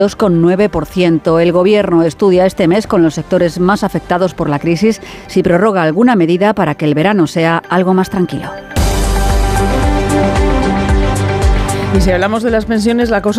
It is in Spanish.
2,9%. El Gobierno estudia este mes con los sectores más afectados por la crisis si prorroga alguna medida para que el verano sea algo más tranquilo. Y si hablamos de las pensiones, la cosa